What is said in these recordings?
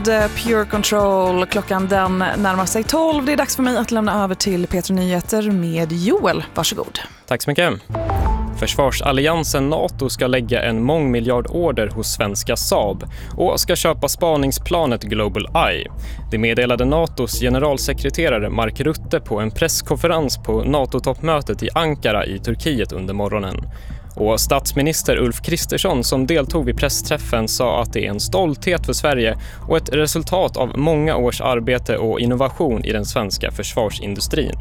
Pure Control, klockan den närmar sig 12. Det är dags för mig att lämna över till P3 Nyheter med Joel. Varsågod. Tack så mycket. Försvarsalliansen NATO ska lägga en mångmiljardorder hos svenska Saab och ska köpa spaningsplanet Global Eye. Det meddelade NATOs generalsekreterare Mark Rutte på en presskonferens på NATO-toppmötet i Ankara i Turkiet under morgonen. Och statsminister Ulf Kristersson som deltog vid pressträffen sa att det är en stolthet för Sverige och ett resultat av många års arbete och innovation i den svenska försvarsindustrin.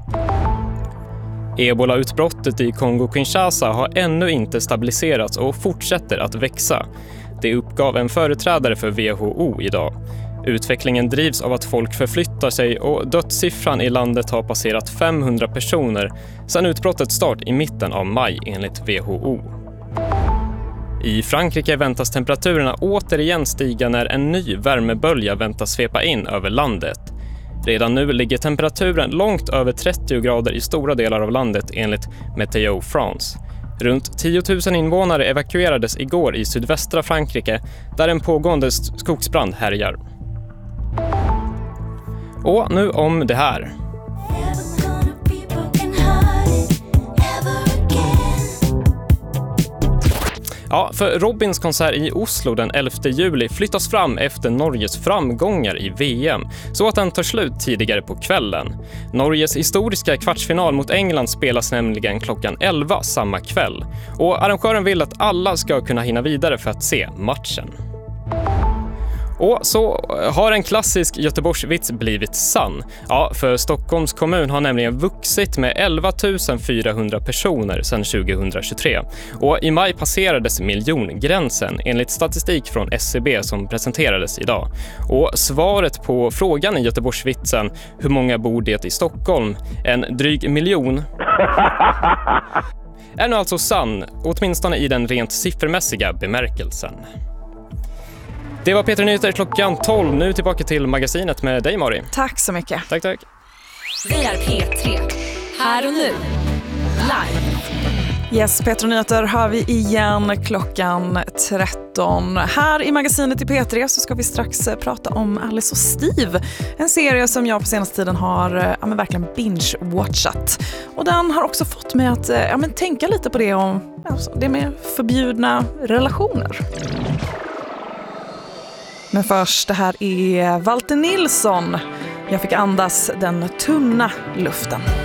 Ebola-utbrottet i Kongo-Kinshasa har ännu inte stabiliserats och fortsätter att växa. Det uppgav en företrädare för WHO idag. Utvecklingen drivs av att folk förflyttar sig och dödssiffran i landet har passerat 500 personer sedan utbrottets start i mitten av maj enligt WHO. I Frankrike väntas temperaturerna återigen stiga när en ny värmebölja väntas svepa in över landet. Redan nu ligger temperaturen långt över 30 grader i stora delar av landet enligt Météo France. Runt 10 000 invånare evakuerades igår i sydvästra Frankrike där en pågående skogsbrand härjar. Och nu om det här. Ja, för Robins konsert i Oslo den 11 juli flyttas fram efter Norges framgångar i VM så att den tar slut tidigare på kvällen. Norges historiska kvartsfinal mot England spelas nämligen klockan 11 samma kväll. Och arrangören vill att alla ska kunna hinna vidare för att se matchen. Och så har en klassisk Göteborgsvits blivit sann. Ja, för Stockholms kommun har nämligen vuxit med 11 400 personer sedan 2023. Och i maj passerades miljongränsen enligt statistik från SCB som presenterades idag. Och svaret på frågan i Göteborgsvitsen, hur många bor det i Stockholm, en dryg miljon, är nu alltså sann, åtminstone i den rent siffermässiga bemärkelsen. Det var P3 Nyheter klockan 12. Nu tillbaka till magasinet med dig, Mari. Tack så mycket. Tack. Det är P3. Här och nu. Live. Yes, P3 Nyheter har vi igen klockan 13. Här i magasinet i P3 så ska vi strax prata om Alice och Steve. En serie som jag på senaste tiden har verkligen binge-watchat. Och den har också fått mig att tänka lite på det om det med förbjudna relationer. Men först, det här är Walter Nilsson. Jag fick andas den tunna luften.